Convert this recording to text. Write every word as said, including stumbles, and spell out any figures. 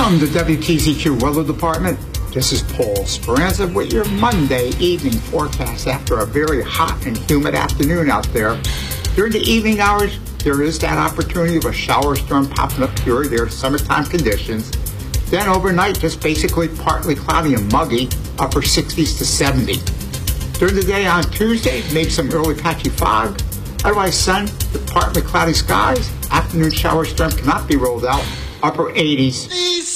From the W T Z Q Weather Department, this is Paul Speranza with your Monday evening forecast after a very hot and humid afternoon out there. During the evening hours, there is that opportunity of a shower storm popping up here. There are summertime conditions. Then overnight, just basically partly cloudy and muggy, upper sixties to seventy. During the day on Tuesday, maybe some early patchy fog. Otherwise, sun, with partly cloudy skies. Afternoon shower storm cannot be rolled out, upper eighties.